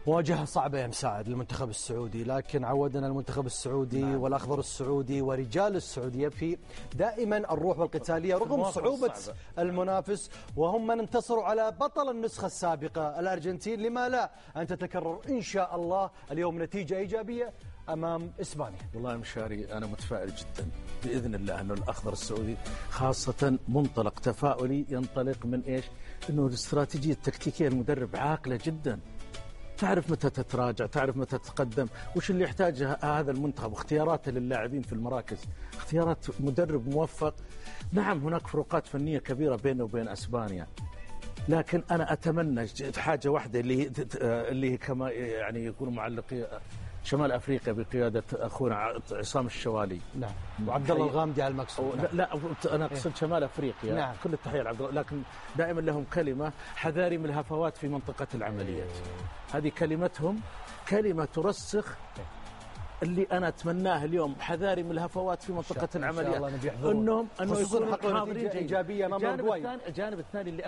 مواجهة صعبة يا مساعد للمنتخب السعودي، لكن عودنا المنتخب السعودي والأخضر السعودي ورجال السعودية في دائما الروح والقتالية رغم صعوبة المنافس، وهم من انتصروا على بطل النسخة السابقة الأرجنتين. لما لا أن تتكرر إن شاء الله اليوم نتيجة إيجابية أمام إسبانيا. والله يا مشاري أنا متفائل جدا بإذن الله أنه الأخضر السعودي خاصة منطلق تفاؤلي ينطلق من إيش؟ أنه الاستراتيجية التكتيكية المدرب عاقلة جدا، تعرف متى تتراجع، تعرف متى تتقدم، وش اللي يحتاجه هذا المنتخب، اختياراته للاعبين في المراكز، اختيارات مدرب موفق. نعم هناك فروقات فنية كبيرة بينه وبين أسبانيا، لكن أنا أتمنى حاجة واحدة اللي هي كما يعني يكونوا معلقين شمال أفريقيا بقيادة أخونا عصام الشوالي. نعم. وعبد الله الغامدي على المقصود. نعم. لا أنا أقصد شمال أفريقيا. نعم. كل التحية لعبد الله، لكن دائما لهم كلمة حذاري من الهفوات في منطقة العمليات. هذه كلمتهم، كلمة ترسخ اللي أنا أتمناه اليوم، حذاري من الهفوات في منطقة العمليات، أنهم يكونوا حاضرين إيجابية أمام الأوروغواي. الجانب الثاني اللي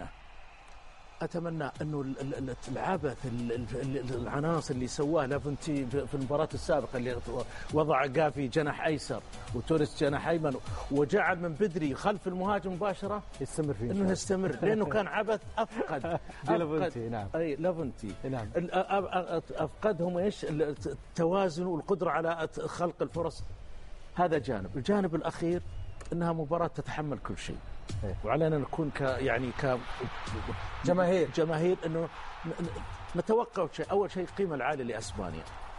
أتمنى أنه العبث العناصر اللي سواه لافنتي في المباراة السابقة اللي وضع جافي جناح أيسر وتوريس جناح أيمن وجعل من بدري خلف المهاجم مباشرة يستمر فيه، إنه يستمر لأنه كان عبث أفقد لافنتي. نعم. أي لافنتي. نعم. أفقدهم إيش التوازن والقدرة على خلق الفرص. هذا جانب. الجانب الأخير أنها مباراة تتحمل كل شيء، وعلينا نكون جماهير انه نتوقع شيء. اول شيء القيمه العاليه لاسبانيا،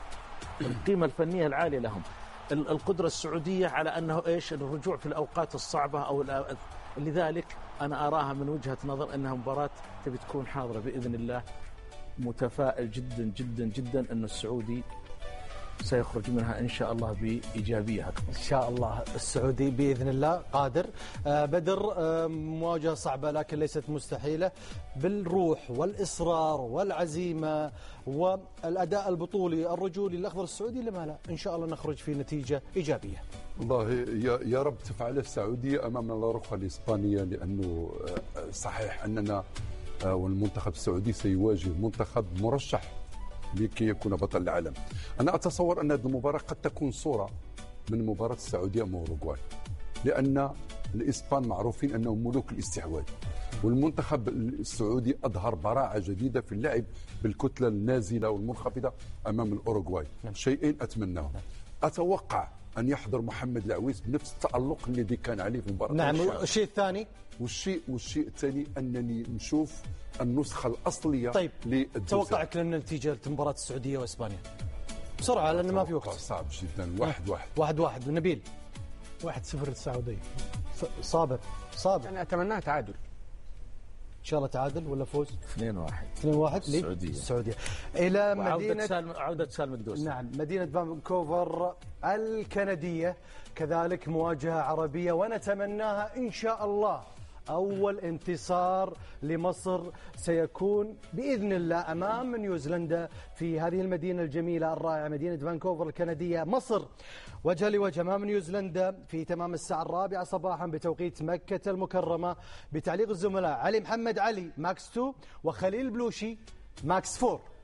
القيمه الفنيه العاليه لهم، القدره السعوديه على انه ايش الرجوع في الاوقات الصعبه لذلك انا اراها من وجهه نظر انها مباراه تبي تكون حاضره باذن الله. متفائل جدا جدا جدا انه السعودي سيخرج منها إن شاء الله بإيجابية أكبر. إن شاء الله السعودي بإذن الله قادر. بدر، مواجهة صعبة لكن ليست مستحيلة، بالروح والإصرار والعزيمة والأداء البطولي الرجولي للأخضر السعودي، لما لا إن شاء الله نخرج في نتيجة إيجابية. والله يا رب تفعل السعودية أمام الأروخة الإسبانية، لأنه صحيح أننا والمنتخب السعودي سيواجه منتخب مرشح لكي يكون بطل العالم. أنا أتصور أن هذه المباراة قد تكون صورة من مباراة السعودية مع أوروغواي، لأن الإسبان معروفين أنهم ملوك الاستحواذ، والمنتخب السعودي أظهر براعة جديدة في اللعب بالكتلة النازلة والمنخفضة أمام الأوروغواي. شيئين أتمناهم، أتوقع أن يحضر محمد العويس بنفس التألق الذي كان عليه في مباراة. نعم. الشيء الثاني والشيء الثاني أنني نشوف النسخة الأصلية. طيب توقعك لنتيجة مباراة السعودية وإسبانيا بسرعة لأن ما في وقت. صعب جدا. 1-1. نبيل 1-0 للسعودية. صابر أنا أتمنى تعادل إن شاء الله. تعادل ولا فوز؟ 2-1 للسعودية. إلى مدينة عودة سالم الدوسري. نعم، مدينة فانكوفر الكندية، كذلك مواجهة عربية ونتمناها إن شاء الله. أول انتصار لمصر سيكون بإذن الله أمام نيوزيلندا في هذه المدينة الجميلة الرائعة، مدينة فانكوفر الكندية. مصر وجه لوجه أمام نيوزيلندا في تمام الساعة 4 صباحا بتوقيت مكة المكرمة، بتعليق الزملاء علي محمد علي ماكس 2 وخليل بلوشي ماكس 4.